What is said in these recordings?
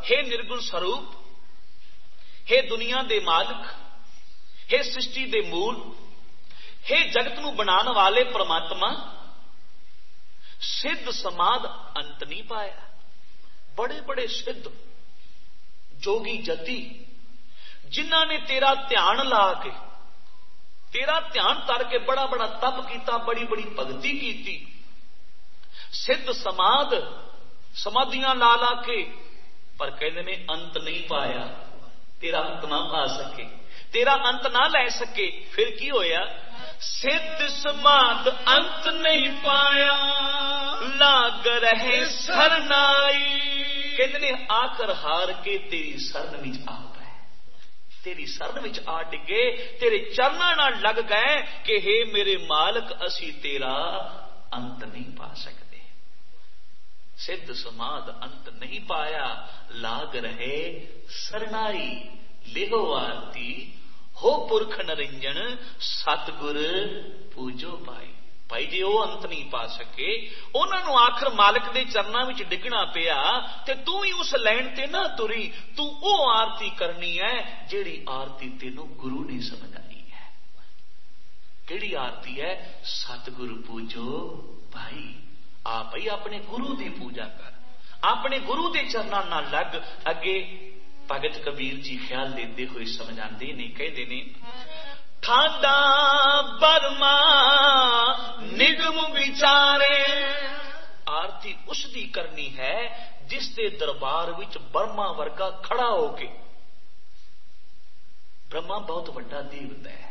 हे निर्गुण स्वरूप, हे दुनिया दे मालिक, हे सृष्टि दे मूल, हे जगत नूं बनाने वाले परमात्मा, सिद्ध समाध अंत नहीं पाया। बड़े बड़े सिद्ध जोगी जति जिन्हां ने तेरा ध्यान ला के, तेरा ध्यान तर के बड़ा बड़ा तप किया, बड़ी बड़ी भगती की, सिद्ध समाध समाधियां ला ला के, पर कहते ने अंत नहीं पाया। तेरा अंत ना पा सके, तेरा अंत ना लै सके। फिर की होया? सिद्ध समाध अंत नहीं पाया, लाग रहे सरनाई। कहते ने आखिर हार के तेरी शरण विच आ गए, तेरी शरण विच आ डिगे, तेरे चरणां नाल लग गए कि हे मेरे मालक, असी तेरा अंत नहीं पा सकते। सिद्ध समाध अंत नहीं पाया, लाग रहे सरनाई। लिहो आरती हो पुरख निरंजन, सतगुर पूजो पाई। भाई जी वो अंत नहीं पा सके, उन्होंने आखिर मालिक के चरणों में डिगना पिया, ते तू ही उस लैन ते ना तुरी। तू वो आरती करनी है जेड़ी आरती तेनों गुरु ने समझाई है। केड़ी आरती है? सतगुरु पूजो भाई। आप ही अपने गुरु की पूजा कर, अपने गुरु के चरणों नाल लग। अगे भगत कबीर जी ख्याल देते हुए समझाते ने, कहते ने, ठाडा बर्मा निगम विचारे। आरती उसकी करनी है जिसके दरबार विच बर्मा वर्गा खड़ा होके। ब्रह्मा बहुत बड़ा देवता है,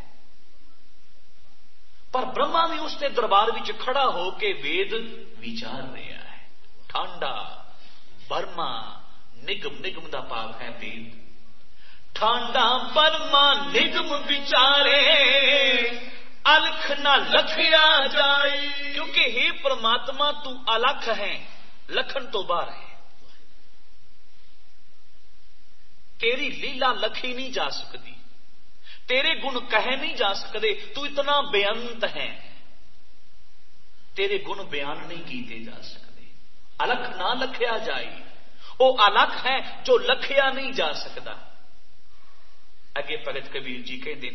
पर ब्रह्मा भी उसके दरबार विच खड़ा होके वेद विचार रहा है। ठांडा बर्मा निगम, निगम का भाव है वेद। ठांडा बर्मा निगम विचारे, अलख ना लखया जाए। क्योंकि हे परमात्मा तू अलख है, लखन तो बाहर है। तेरी लीला लखी नहीं जा सकती, तेरे गुण कहे नहीं जा सकते। तू इतना बेअंत है, तेरे गुण बयान नहीं किए जा सकते। अलख ना लखया जाए, वो अलख है जो लखया नहीं जा सकता। अगे भगत कबीर जी कहते